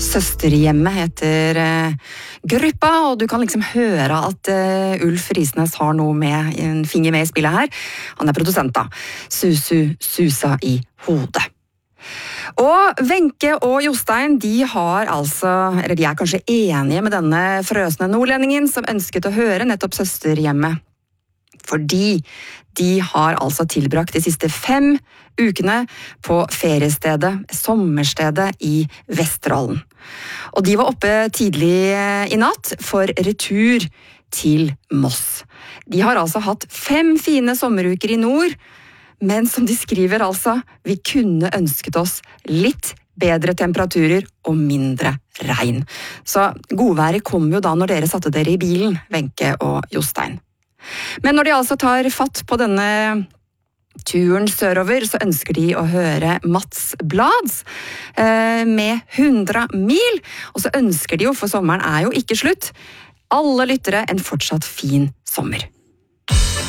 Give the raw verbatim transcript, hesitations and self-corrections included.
Søsterhjemmet heter uh, gruppa, og du kan liksom høre at uh, Ulf Risnes har noe med, en finger med i spillet her. Han er produsent da. Susu Susa i hodet. Og Wenche og Jostein, de har altså, eller de er kanskje enige med denne frøsende nordlendingen som ønsket å høre nettopp Søsterhjemmet. Fordi de har altså tilbrakt de siste fem ukene på feriestedet, sommerstedet i Vesterålen. Og de var oppe tidlig i natt for retur til Moss. De har altså hatt fem fine sommeruker i nord, men som de skriver altså, vi kunne ønsket oss litt bedre temperaturer og mindre regn. Så godværet kom jo da når dere satte dere i bilen, Wenche og Jostein. Men når de altså tar fatt på denne turen sørover, så ønsker de å høre Mats Blads eh, med hundre mil, og så ønsker de jo, for sommeren er jo ikke slutt, alle lyttere en fortsatt fin sommer.